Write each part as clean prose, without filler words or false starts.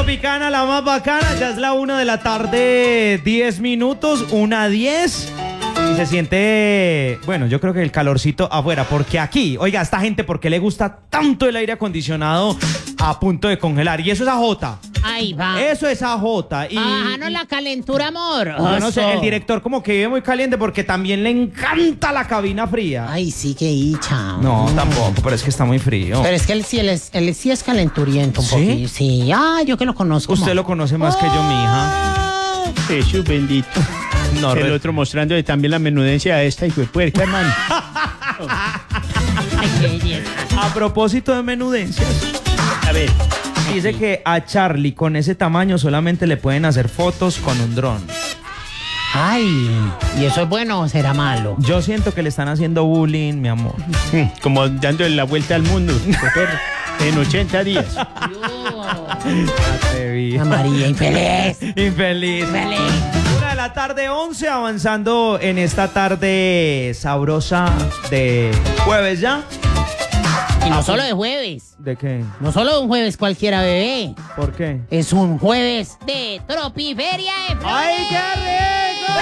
Tropicana, la más bacana. Ya es la 1 de la tarde, 10 minutos, 1:10. Y se siente, bueno, yo creo que el calorcito afuera, porque aquí, oiga, a esta gente, ¿por qué le gusta tanto el aire acondicionado a punto de congelar? Y eso es AJ. Ahí va. Eso es AJ. Y Bajanos la calentura, amor. yo no sé, el director como que vive muy caliente porque también le encanta la cabina fría. Ay, sí, que hicha. No, tampoco, pero es que está muy frío. Pero es que él sí es calenturiento un ¿Sí? poquito. Sí, yo que lo conozco. Usted lo conoce más que yo, mija. Jesús bendito. No, El otro mostrándole también la menudencia a esta hijo de puerca, hermano. Ay, qué belleza. A propósito de menudencias, A ver. dice que a Charlie con ese tamaño solamente le pueden hacer fotos con un dron. Ay, ¿y eso es bueno o será malo? Yo siento que le están haciendo bullying, mi amor. Como dándole la vuelta al mundo. En 80 días. A María, infeliz. Infeliz. 1 de la tarde, 11, avanzando en esta tarde sabrosa de jueves ya. Y no solo de jueves. ¿De qué? No solo un jueves cualquiera, bebé. ¿Por qué? Es un jueves de Tropiferia de Flores. ¡Ay, qué rico!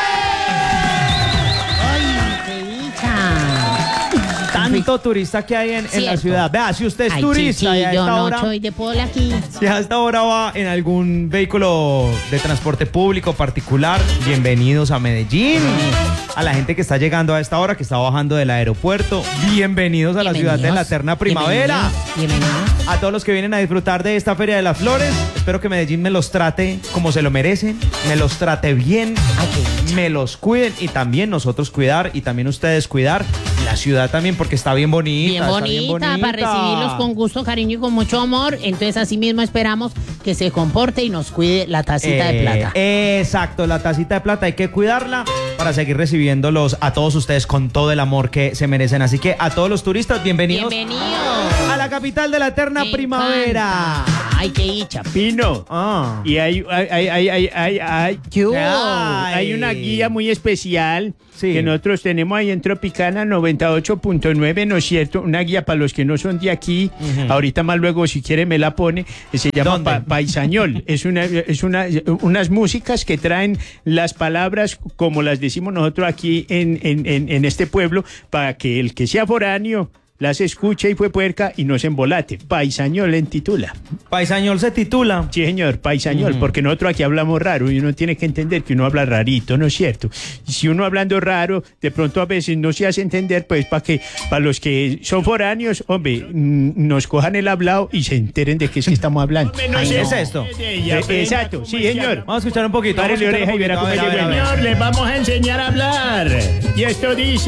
¡Ay, qué dicha! Tanto turista que hay en la Cierto. ciudad. Vea, si usted es Ay, turista y a yo esta no hora... soy de Pola aquí. Si a esta hora va en algún vehículo de transporte público particular, bienvenidos a Medellín. A la gente que está llegando a esta hora, que está bajando del aeropuerto, bienvenidos a la ciudad de la eterna primavera. Bienvenidos. A todos los que vienen a disfrutar de esta Feria de las Flores, espero que Medellín me los trate como se lo merecen, me los trate bien, Ay, qué dicha. me los cuiden y también nosotros cuidar y también ustedes cuidar la ciudad también porque está bien bonita. Bien está bonita, para recibirlos con gusto, cariño y con mucho amor. Entonces, así mismo esperamos que se comporte y nos cuide la tacita de plata. Exacto, la tacita de plata hay que cuidarla para seguir recibiéndolos a todos ustedes con todo el amor que se merecen. Así que a todos los turistas, bienvenidos a la capital de la eterna Me primavera. encanta. Ay, qué dicha. Pino. Ah. Y hay ¿Qué hubo? hay una guía muy especial Sí. que nosotros tenemos ahí en Tropicana 98.9, ¿no es cierto? Una guía para los que no son de aquí. Ahorita más luego, si quiere, me la pone. Se llama ¿Dónde? Paisañol. Es unas músicas que traen las palabras como las decimos nosotros aquí en este pueblo, para que el que sea foráneo las escuche y fue puerca y no se embolate. Paisañol en titula. Paisañol se titula. Sí, señor, paisañol, porque nosotros aquí hablamos raro y uno tiene que entender que uno habla rarito, ¿no es cierto? Y si uno hablando raro, de pronto a veces no se hace entender, pues para los que son foráneos, hombre, nos cojan el hablado y se enteren de qué es que estamos hablando. Ay, no. ¿Qué es esto? Exacto, sí, señor. Vamos a escuchar un poquito. Párele vamos a escuchar oreja y verá un cómo poquito. A ver, llegó. a ver. Señor, les vamos a enseñar a hablar. Y esto dice...